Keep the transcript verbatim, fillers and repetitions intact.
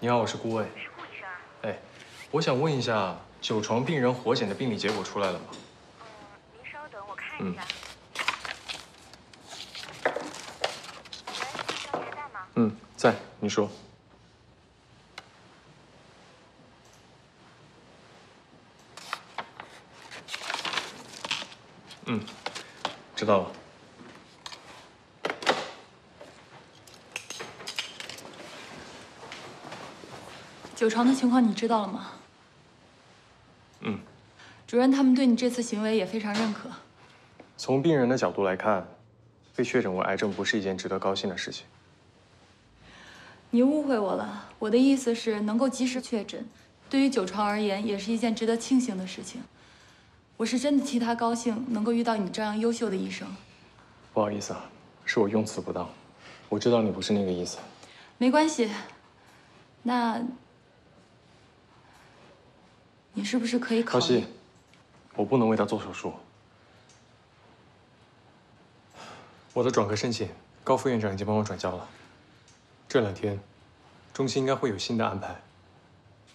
你好，我是顾魏。 是顾医生啊。 哎，我想问一下，九床病人活检的病理结果出来了吗？ 嗯，您稍等，我看一下。喂，是肖杰在吗？ 嗯，在。你说。嗯，知道了。 九床的情况你知道了吗？ 嗯， 主任他们对你这次行为也非常认可。 从病人的角度来看，被确诊为癌症不是一件值得高兴的事情。 你误会我了，我的意思是能够及时确诊，对于九床而言也是一件值得庆幸的事情。我是真的替他高兴，能够遇到你这样优秀的医生。 不好意思啊，是我用词不当，我知道你不是那个意思。 没关系，那。 你是不是可以考虑？ 高希，我不能为他做手术。我的转科申请，高副院长已经帮我转交了。这两天，中心应该会有新的安排。